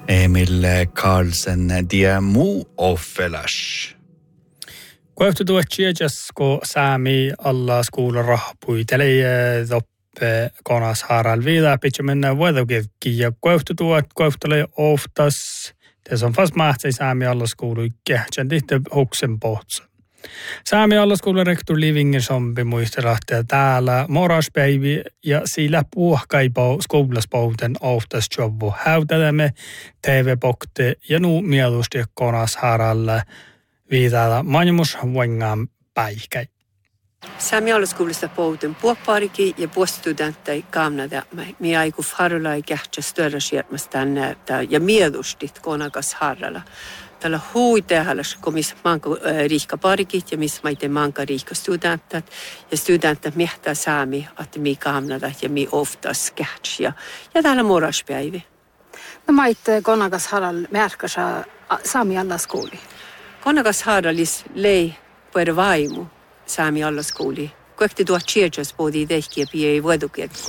Emil Carlsen dia muu offelas. Kueftu tuotsia ko saami alla skuulla rahpui tälei doppe konas haral vida pitkä mennä vuodoketkin ja kueftule oftas det som fast mahtsi saami alla skuulu kähtsän tihte hoksen pohtsa. Saami alla skuulla rektor Livingen sompi muistelahti täällä moraspäivi ja sillä puhkaipo skuulaspouten oftas jobbo häytämme TV-pokte ja nuu mielusti konas haralle viitata manjumus voingaan päihkäi. Saami alaskoulusta pouten puhpaarikin ja puostudenttei kaamnada. Mi aiku farula ei kähtsä störrasjärmästä tänne ja mielustit konakas harralla. Tällä huitehallas, kun missä manka riikka parikit ja missä maite manka riikka studenttat. Ja studenttat mehtää saami, että mi kaamnada ja mi oftas kähtsä. Ja täällä moraspäivi. No maite konakas harralla märkäsä saami alaskouli. Konakas harrallis lei per vaimu saami alaskouli. Kuekti tuot tjejas podi tehkiä pie ei vuoduket.